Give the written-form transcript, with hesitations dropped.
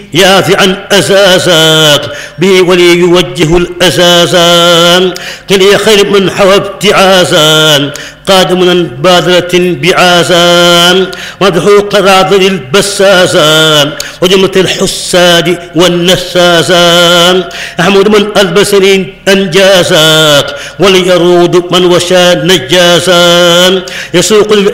يافعا أساسا به ولي يوجه الأساسا كلي خير من حوى ابتعاسا قادم من بادرة بعاسا مدحو قراض البساسا وجملة الحساد والنساسا أحمد من البسرين أنجاسا وليرود من وشى نجاسا يسوق